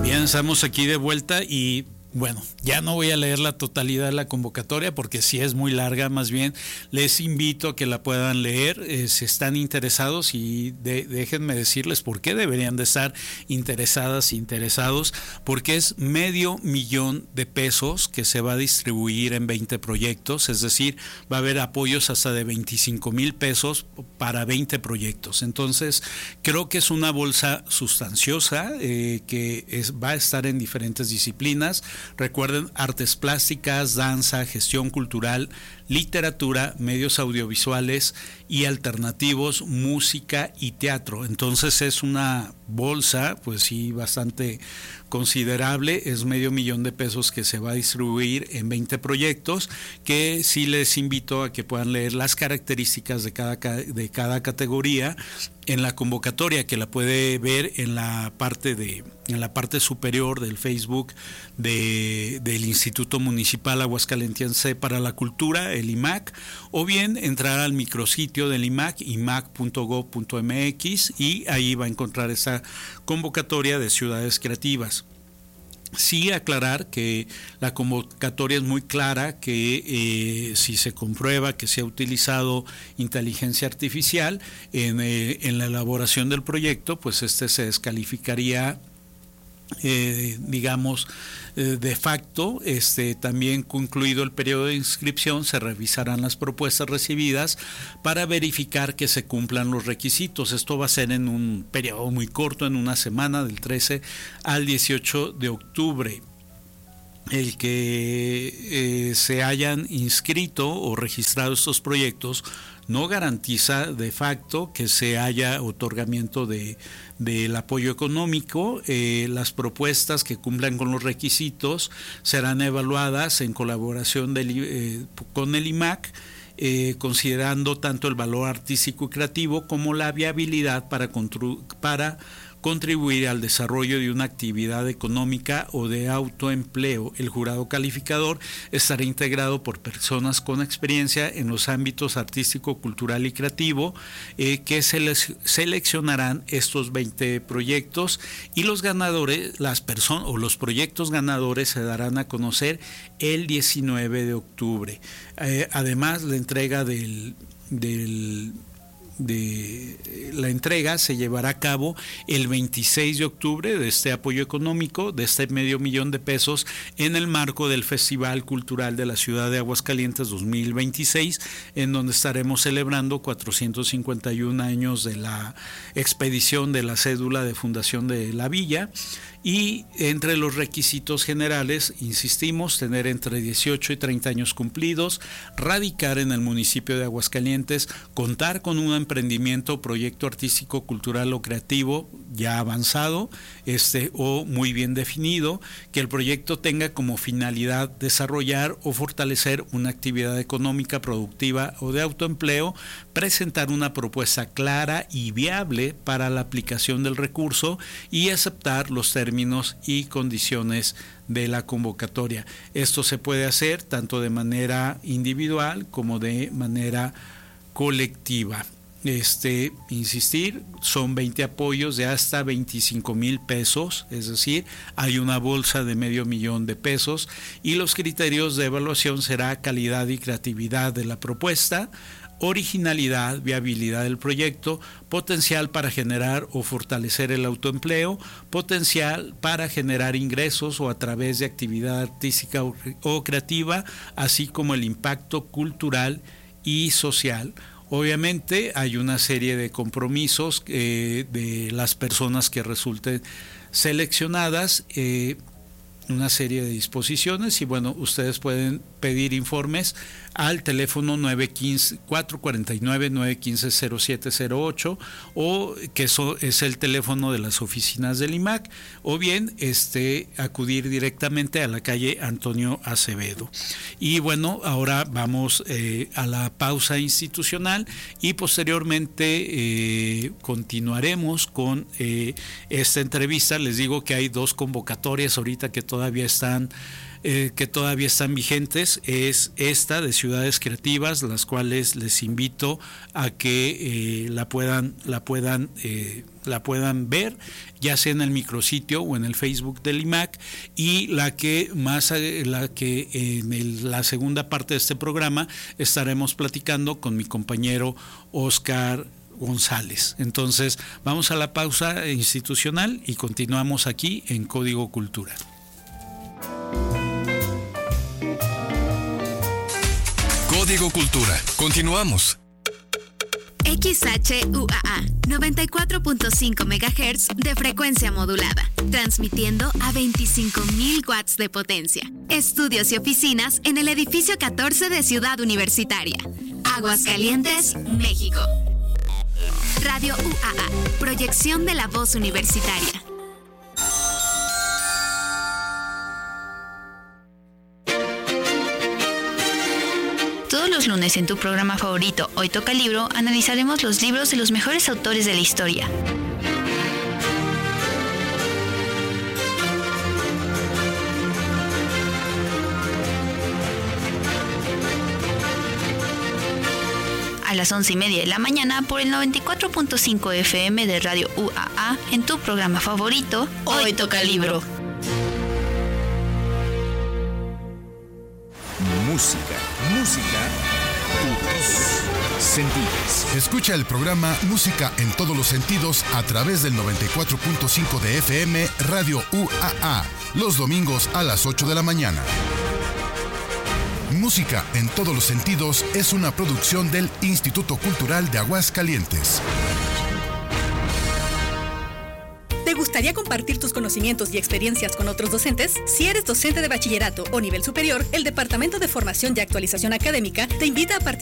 Bien, estamos aquí de vuelta y bueno, ya no voy a leer la totalidad de la convocatoria porque sí es muy larga, más bien les invito a que la puedan leer si están interesados y déjenme decirles por qué deberían de estar interesados, porque es $500,000 que se va a distribuir en 20 proyectos, es decir, va a haber apoyos hasta de $25,000 para 20 proyectos. Entonces, creo que es una bolsa sustanciosa va a estar en diferentes disciplinas. Recuerden, artes plásticas, danza, gestión cultural, literatura, medios audiovisuales y alternativos, música y teatro. Entonces es una bolsa, pues sí, bastante considerable, es $500,000 que se va a distribuir en 20 proyectos, que sí les invito a que puedan leer las características de cada categoría en la convocatoria, que la puede ver en la parte superior del Facebook del Instituto Municipal Aguascaliense para la Cultura, el IMAC, o bien entrar al micrositio del IMAC, imac.gov.mx, y ahí va a encontrar esa convocatoria de ciudades creativas. Sí, aclarar que la convocatoria es muy clara, que si se comprueba que se ha utilizado inteligencia artificial en la elaboración del proyecto, pues se descalificaría, de facto. También concluido el periodo de inscripción, se revisarán las propuestas recibidas para verificar que se cumplan los requisitos. Esto va a ser en un periodo muy corto, en una semana, del 13 al 18 de octubre. El que se hayan inscrito o registrado estos proyectos no garantiza de facto que se haya otorgamiento del apoyo económico. Las propuestas que cumplan con los requisitos serán evaluadas en colaboración con el IMAC, considerando tanto el valor artístico y creativo como la viabilidad para contribuir al desarrollo de una actividad económica o de autoempleo. El jurado calificador estará integrado por personas con experiencia en los ámbitos artístico, cultural y creativo, que seleccionarán estos 20 proyectos, y los ganadores, los proyectos ganadores se darán a conocer el 19 de octubre. Además, la entrega de la entrega se llevará a cabo el 26 de octubre de este apoyo económico, de este $500,000, en el marco del Festival Cultural de la Ciudad de Aguascalientes 2026, en donde estaremos celebrando 451 años de la expedición de la cédula de fundación de la villa. Y entre los requisitos generales, insistimos, tener entre 18 y 30 años cumplidos, radicar en el municipio de Aguascalientes, contar con un emprendimiento o proyecto artístico, cultural o creativo ya avanzado o muy bien definido, que el proyecto tenga como finalidad desarrollar o fortalecer una actividad económica, productiva o de autoempleo, presentar una propuesta clara y viable para la aplicación del recurso y aceptar los términos y condiciones de la convocatoria. Esto se puede hacer tanto de manera individual como de manera colectiva. Insistir, son 20 apoyos de hasta $25,000, es decir, hay una bolsa de $500,000, y los criterios de evaluación será calidad y creatividad de la propuesta, originalidad, viabilidad del proyecto, potencial para generar o fortalecer el autoempleo, potencial para generar ingresos o a través de actividad artística o creativa, así como el impacto cultural y social. Obviamente hay una serie de compromisos de las personas que resulten seleccionadas, una serie de disposiciones, y bueno, ustedes pueden pedir informes al teléfono 449-915-0708, o que eso es el teléfono de las oficinas del IMAC, o bien acudir directamente a la calle Antonio Acevedo. Y bueno, ahora vamos a la pausa institucional y posteriormente continuaremos con esta entrevista. Les digo que hay dos convocatorias ahorita que todavía están que todavía están vigentes es esta de Ciudades Creativas, las cuales les invito a que la puedan ver, ya sea en el micrositio o en el Facebook del IMAC, y la que en la segunda parte de este programa estaremos platicando con mi compañero Oscar González. Entonces, vamos a la pausa institucional y continuamos aquí en Código Cultura. Código Cultura. Continuamos. XHUAA 94.5 MHz de frecuencia modulada, transmitiendo a 25,000 watts de potencia. Estudios y oficinas en el edificio 14 de Ciudad Universitaria, Aguascalientes, México. Radio UAA, proyección de la voz universitaria. Todos los lunes en tu programa favorito, Hoy Toca Libro, analizaremos los libros de los mejores autores de la historia. A las 11:30 de la mañana por el 94.5 FM de Radio UAA en tu programa favorito, Hoy Toca Libro. Música, sentidos. Escucha el programa Música en todos los sentidos a través del 94.5 de FM Radio UAA, los domingos a las 8 de la mañana. Música en todos los sentidos es una producción del Instituto Cultural de Aguascalientes. ¿Te gustaría compartir tus conocimientos y experiencias con otros docentes? Si eres docente de bachillerato o nivel superior, el Departamento de Formación y Actualización Académica te invita a participar